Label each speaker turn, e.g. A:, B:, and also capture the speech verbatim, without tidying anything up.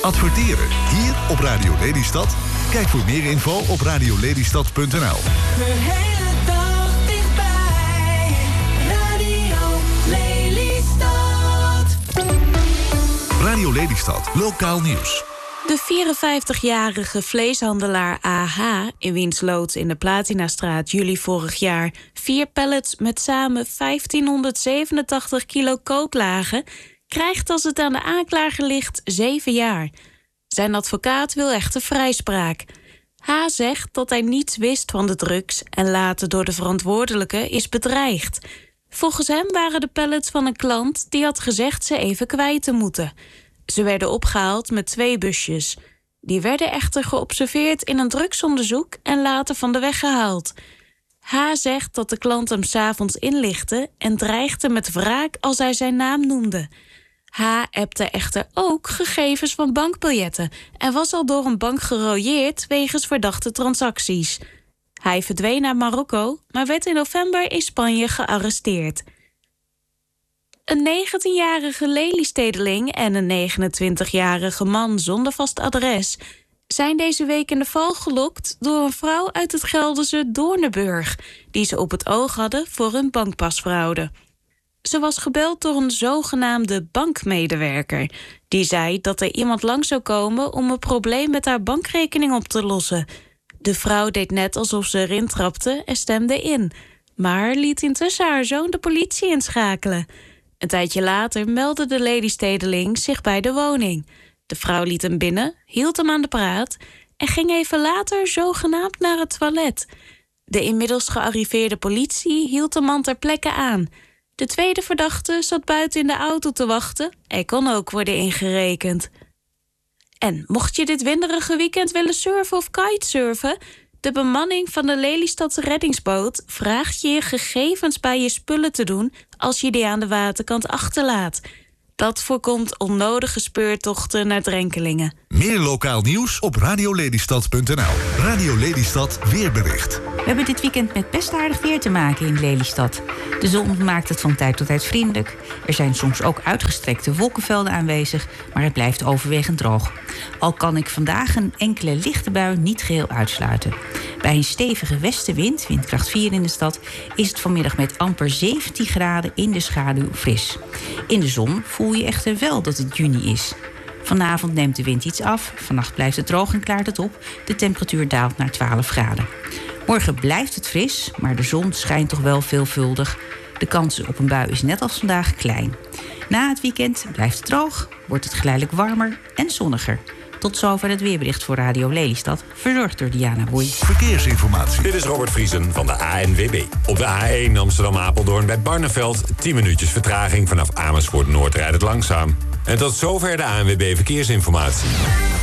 A: Adverteren hier op Radio Lelystad? Kijk voor meer info op radiolelystad punt n l.
B: De hele dag dichtbij. Radio Lelystad.
A: Radio Lelystad, lokaal nieuws.
C: De vierenvijftigjarige vleeshandelaar A H, in wiens loods in de Platinastraat juli vorig jaar vier pallets met samen vijftienhonderdzevenentachtig kilo kook lagen, krijgt als het aan de aanklager ligt zeven jaar. Zijn advocaat wil echter vrijspraak. H zegt dat hij niets wist van de drugs en later door de verantwoordelijke is bedreigd. Volgens hem waren de pallets van een klant die had gezegd ze even kwijt te moeten. Ze werden opgehaald met twee busjes. Die werden echter geobserveerd in een drugsonderzoek en later van de weg gehaald. H zegt dat de klant hem 's avonds inlichtte en dreigde met wraak als hij zijn naam noemde. H appte echter ook gegevens van bankbiljetten en was al door een bank gerooieerd wegens verdachte transacties. Hij verdween naar Marokko, maar werd in november in Spanje gearresteerd. Een negentienjarige Lelystedeling en een negenentwintigjarige man zonder vast adres zijn deze week in de val gelokt door een vrouw uit het Gelderse Doornenburg, die ze op het oog hadden voor een bankpasfraude. Ze was gebeld door een zogenaamde bankmedewerker, die zei dat er iemand langs zou komen om een probleem met haar bankrekening op te lossen. De vrouw deed net alsof ze erin trapte en stemde in, maar liet intussen haar zoon de politie inschakelen. Een tijdje later meldde de Lelystedeling zich bij de woning. De vrouw liet hem binnen, hield hem aan de praat en ging even later zogenaamd naar het toilet. De inmiddels gearriveerde politie hield de man ter plekke aan. De tweede verdachte zat buiten in de auto te wachten en kon ook worden ingerekend. En mocht je dit winderige weekend willen surfen of kitesurfen, de bemanning van de Lelystadse reddingsboot vraagt je je gegevens bij je spullen te doen als je die aan de waterkant achterlaat. Dat voorkomt onnodige speurtochten naar drenkelingen.
A: Meer lokaal nieuws op radiolelystad punt n l. Radio Lelystad weerbericht.
D: We hebben dit weekend met best aardig weer te maken in Lelystad. De zon maakt het van tijd tot tijd vriendelijk. Er zijn soms ook uitgestrekte wolkenvelden aanwezig, maar het blijft overwegend droog. Al kan ik vandaag een enkele lichte bui niet geheel uitsluiten. Bij een stevige westenwind, windkracht vier in de stad, is het vanmiddag met amper zeventien graden in de schaduw fris. In de zon voel je echter wel dat het juni is. Vanavond neemt de wind iets af, vannacht blijft het droog en klaart het op. De temperatuur daalt naar twaalf graden. Morgen blijft het fris, maar de zon schijnt toch wel veelvuldig. De kans op een bui is net als vandaag klein. Na het weekend blijft het droog, wordt het geleidelijk warmer en zonniger. Tot zover het weerbericht voor Radio Lelystad, verzorgd door Diana Boei.
A: Verkeersinformatie.
E: Dit is Robert Vriesen van de A N W B. Op de A één Amsterdam-Apeldoorn bij Barneveld tien minuutjes vertraging. Vanaf Amersfoort Noord rijdt het langzaam. En tot zover de A N W B Verkeersinformatie.